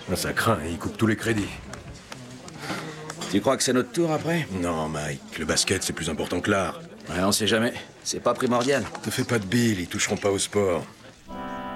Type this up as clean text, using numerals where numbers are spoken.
Ça craint, ils coupent tous les crédits. Tu crois que c'est notre tour après? Non, Mike, le basket, c'est plus important que l'art. Ouais, on sait jamais. C'est pas primordial. Ne fais pas de bile, ils toucheront pas au sport.